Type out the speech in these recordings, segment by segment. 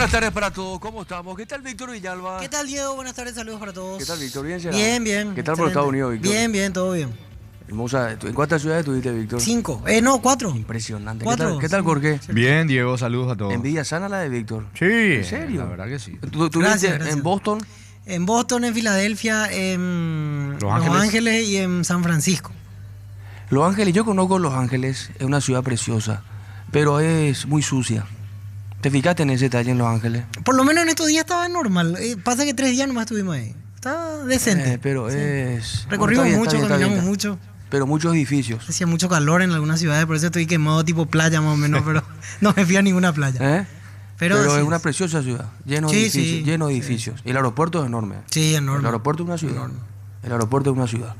Buenas tardes para todos, ¿cómo estamos? ¿Qué tal Víctor Villalba? ¿Qué tal, Diego? Buenas tardes, saludos para todos. ¿Qué tal Víctor? ¿Bien será? Bien, bien. ¿Qué tal por Estados Unidos, Víctor? Bien, bien, todo bien. Hermosa. ¿En cuántas ciudades estuviste, Víctor? 5. No, 4. Impresionante. 4. ¿Qué tal Jorge? Bien, Diego, saludos a todos. Envidia sana la de Víctor. Sí. ¿En serio? La verdad que sí. ¿Tú estuviste Gracias. en Boston? En Boston, en Filadelfia, en Los Ángeles. y en San Francisco. Los Ángeles, yo conozco Los Ángeles, es una ciudad preciosa, pero es muy sucia. ¿Te fijaste en ese detalle en Los Ángeles? Por lo menos en estos días estaba normal. Pasa que 3 días nomás estuvimos ahí. Está decente. Pero Sí. es... Recorrimos Bueno, mucho, está caminamos bien. mucho. Pero muchos edificios. Hacía mucho calor en algunas ciudades, por eso estoy quemado tipo playa más o menos, pero no me fui a ninguna playa. ¿Eh? Pero es sí, una preciosa ciudad, lleno de Sí, edificios, sí, lleno de edificios. Y el aeropuerto es enorme. Sí, El enorme. aeropuerto es una ciudad. Enorme. El aeropuerto es una ciudad.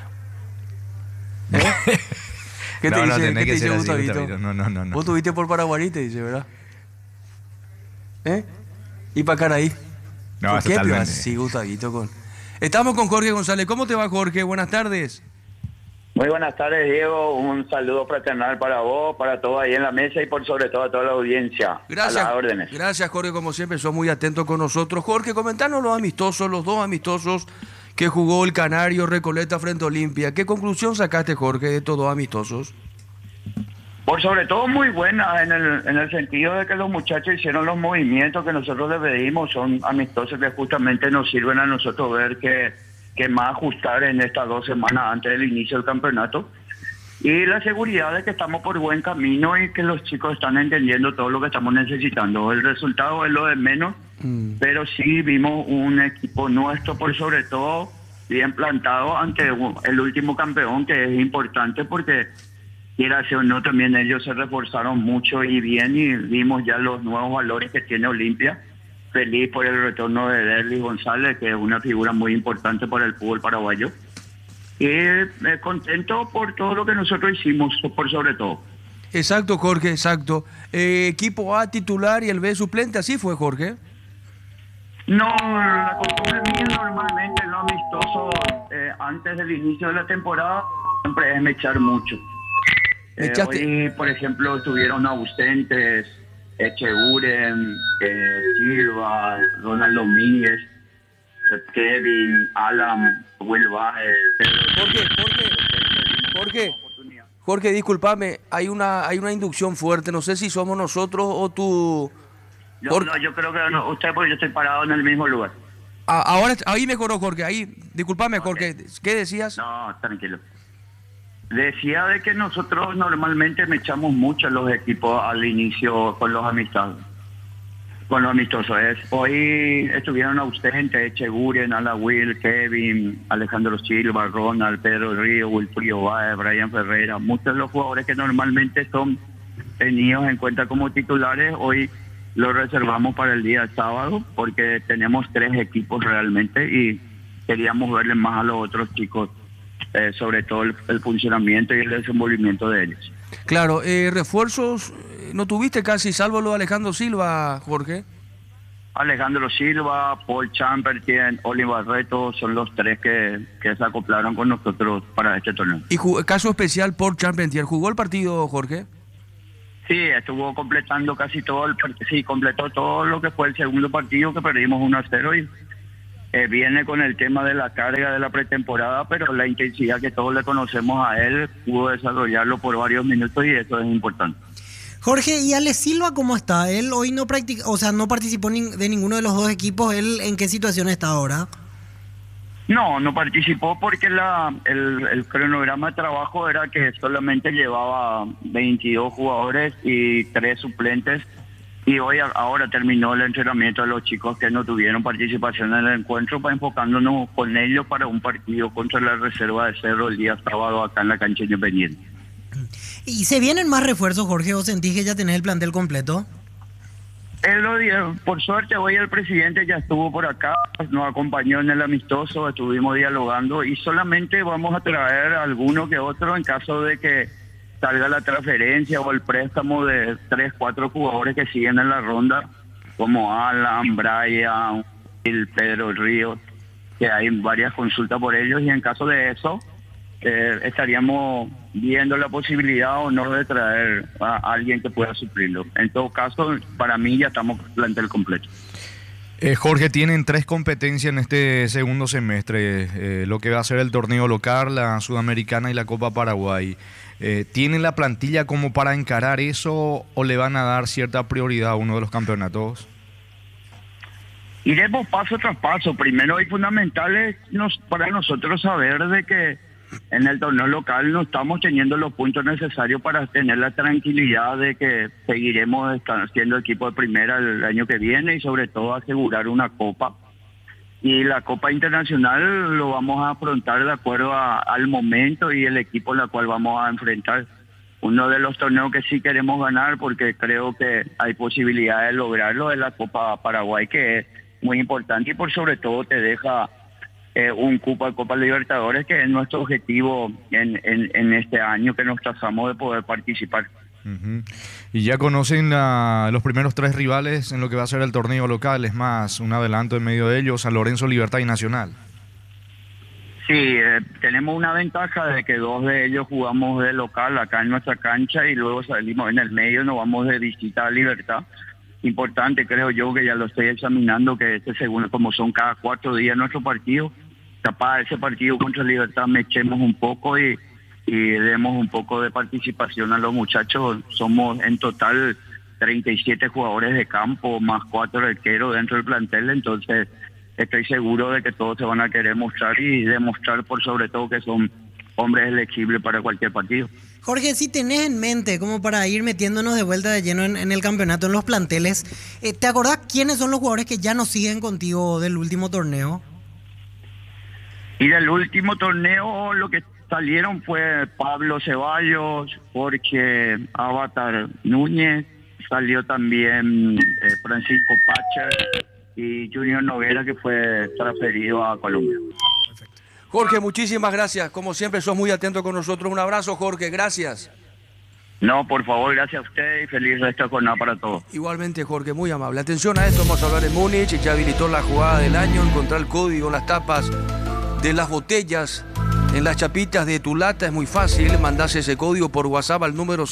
¿Eh? ¿Qué te No, dice, tenés ¿qué te que dice ser así, Gustavito? Gustavito. No. Vos estuviste por Paraguay, te dice, ¿verdad? ¿Eh? Y para Caraí. No, ¿Por qué totalmente. así, Gustavito? Estamos con Jorge González. ¿Cómo te va, Jorge? Buenas tardes. Muy buenas tardes, Diego. Un saludo fraternal para vos, para todos ahí en la mesa y por sobre todo a toda la audiencia. Gracias. A las órdenes. Gracias, Jorge, como siempre, sos muy atento con nosotros. Jorge, comentanos los dos amistosos que jugó el Canario Recoleta frente a Olimpia. ¿Qué conclusión sacaste, Jorge, de estos dos amistosos? Por sobre todo muy buena en el sentido de que los muchachos hicieron los movimientos que nosotros les pedimos. Son amistosos que justamente nos sirven a nosotros ver que más ajustar en estas 2 semanas antes del inicio del campeonato. Y la seguridad de que estamos por buen camino y que los chicos están entendiendo todo lo que estamos necesitando. El resultado es lo de menos, pero sí vimos un equipo nuestro, por sobre todo, bien plantado ante el último campeón, que es importante porque, quiera o no, también ellos se reforzaron mucho y bien, y vimos ya los nuevos valores que tiene Olimpia. Feliz por el retorno de Derlis González, que es una figura muy importante para el fútbol paraguayo. Y contento por todo lo que nosotros hicimos, por sobre todo. Exacto, Jorge, exacto. Equipo A titular y el B suplente, así fue, Jorge. No, la costumbre mía normalmente en lo amistoso, antes del inicio de la temporada, siempre es mechar mucho. Hoy, por ejemplo, estuvieron ausentes Echeguren, Silva, Ronald Domínguez, Kevin, Alan, Will Baez. Jorge, discúlpame, hay una inducción fuerte, no sé si somos nosotros o tú... Yo creo que no, usted, porque yo estoy parado en el mismo lugar. Ahora, ahí mejoró, Jorge, ahí, discúlpame, Jorge, Okay. ¿qué decías? No, tranquilo. Decía de que nosotros normalmente me echamos mucho los equipos al inicio con los amistosos. Hoy estuvieron ausentes Echeguren, Ala Will, Kevin, Alejandro Silva, Ronald, Pedro Río, Wilfrido Baez, Brian Ferreira. Muchos de los jugadores que normalmente son tenidos en cuenta como titulares, hoy los reservamos para el día sábado porque tenemos 3 equipos realmente y queríamos verle más a los otros chicos. Sobre todo el funcionamiento y el desenvolvimiento de ellos. Claro, refuerzos no tuviste casi, salvo lo de Alejandro Silva, Jorge. Alejandro Silva, Paul Chamberlain, Oliver Barreto son los 3 que se acoplaron con nosotros para este torneo. Y caso especial por Charpentier, ¿jugó el partido, Jorge? Sí, estuvo completando casi todo completó todo lo que fue el segundo partido que perdimos 1-0 y viene con el tema de la carga de la pretemporada, pero la intensidad que todos le conocemos a él, pudo desarrollarlo por varios minutos y eso es importante. Jorge, ¿y Ale Silva cómo está? Él hoy no no participó de ninguno de los 2 equipos. ¿Él en qué situación está ahora? No participó porque el cronograma de trabajo era que solamente llevaba 22 jugadores y 3 suplentes. Y ahora terminó el entrenamiento de los chicos que no tuvieron participación en el encuentro, para enfocándonos con ellos para un partido contra la Reserva de Cerro el día sábado acá en la cancha Independiente. ¿Y se vienen más refuerzos, Jorge, o sentís que ya tenés el plantel completo? Por suerte hoy el presidente ya estuvo por acá, nos acompañó en el amistoso, estuvimos dialogando y solamente vamos a traer alguno que otro en caso de que salga la transferencia o el préstamo de 3, 4 jugadores que siguen en la ronda, como Alan, Brian, Pedro Ríos, que hay varias consultas por ellos y en caso de eso estaríamos viendo la posibilidad o no de traer a alguien que pueda suplirlo. En todo caso, para mí ya estamos plantel completo. Jorge, tienen 3 competencias en este segundo semestre, lo que va a ser el torneo local, la Sudamericana y la Copa Paraguay. ¿Tienen la plantilla como para encarar eso o le van a dar cierta prioridad a uno de los campeonatos? Iremos paso tras paso. Primero y fundamental es para nosotros saber de que en el torneo local no estamos teniendo los puntos necesarios para tener la tranquilidad de que seguiremos siendo equipo de primera el año que viene y sobre todo asegurar una copa. Y la Copa Internacional lo vamos a afrontar de acuerdo al momento y el equipo en el cual vamos a enfrentar. Uno de los torneos que sí queremos ganar, porque creo que hay posibilidad de lograrlo, es la Copa Paraguay, que es muy importante y por sobre todo te deja un cupo de Copa Libertadores, que es nuestro objetivo en este año que nos trazamos de poder participar. Uh-huh. Y ya conocen los primeros 3 rivales en lo que va a ser el torneo local, es más, un adelanto en medio de ellos, San Lorenzo, Libertad y Nacional. Sí, tenemos una ventaja de que 2 de ellos jugamos de local acá en nuestra cancha y luego salimos en el medio, nos vamos de visita a Libertad. Importante, creo yo, que ya lo estoy examinando, que este segundo, como son cada 4 días nuestro partido, capaz de ese partido contra Libertad me echemos un poco y demos un poco de participación a los muchachos. Somos en total 37 jugadores de campo, más 4 arqueros dentro del plantel, entonces estoy seguro de que todos se van a querer mostrar y demostrar por sobre todo que son hombres elegibles para cualquier partido. Jorge, si tenés en mente, como para ir metiéndonos de vuelta de lleno en el campeonato, en los planteles, ¿te acordás quiénes son los jugadores que ya no siguen contigo del último torneo? Y del último torneo lo que salieron fue Pablo Ceballos, Jorge Avatar Núñez, salió también Francisco Pacher y Junior Noguera, que fue transferido a Colombia. Jorge, muchísimas gracias. Como siempre, sos muy atento con nosotros. Un abrazo, Jorge. Gracias. No, por favor, gracias a usted y feliz resto de jornada para todos. Igualmente, Jorge, muy amable. Atención a esto, vamos a hablar en Múnich. Ya habilitó la jugada del año, encontrar el código en las tapas de las botellas, en las chapitas de tu lata. Es muy fácil. Mandás ese código por WhatsApp al número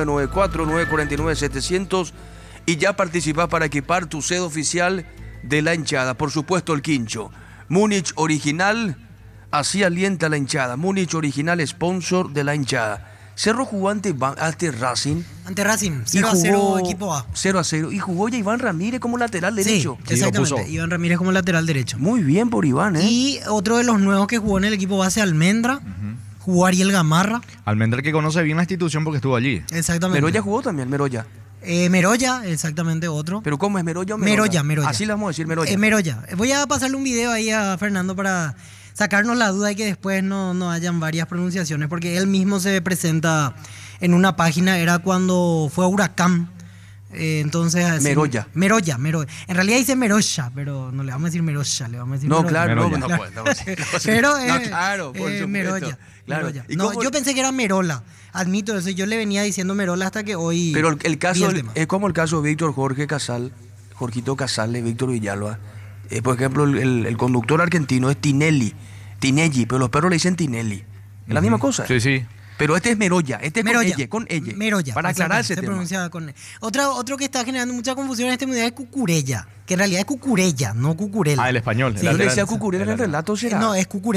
0994-949-700 y ya participás para equipar tu sed oficial de la hinchada. Por supuesto, el quincho. Múnich original. Así alienta la hinchada. Múnich original, sponsor de la hinchada. Cerro jugó ante Racing. Ante Racing, 0-0 equipo A. 0-0. Y jugó ya Iván Ramírez como lateral derecho. Sí, exactamente. Iván Ramírez como lateral derecho. Muy bien por Iván, ¿eh? Y otro de los nuevos que jugó en el equipo base, Almendra. Jugó Ariel Gamarra. Almendra, que conoce bien la institución porque estuvo allí. Exactamente. Meroya jugó también, Meroya. Meroya, exactamente otro. ¿Pero cómo es Meroya o Meroya? Meroya. Así le vamos a decir, Meroya. Meroya. Voy a pasarle un video ahí a Fernando para sacarnos la duda y que después no hayan varias pronunciaciones, porque él mismo se presenta en una página, era cuando fue a Huracán. Entonces así, Meroya. Meroya. En realidad dice Meroya, pero no le vamos a decir Meroya, le vamos a decir No, Meroya. claro, Meroya. no puede. Pero claro, por supuesto. Meroya. Claro. Meroya. ¿Y No, cómo? yo pensé que era Merola, admito eso, yo le venía diciendo Merola hasta que hoy. Pero el caso vi el tema. es como el caso de Víctor Jorgito Casale, Víctor Villalba. Por ejemplo, el conductor argentino es Tinelli, pero los perros le dicen Tinelli. Es la misma cosa. Sí, sí. Pero este es Meroya, este es Meroya. con ella. Meroya. Para aclarar ese se tema. pronuncia con otro que está generando mucha confusión en este mundial es Cucurella, que en realidad es Cucurella, no Cucurella. Ah, el español. el Yo le lateral. decía Cucurella en el relato, ¿será? No, es Cucurella.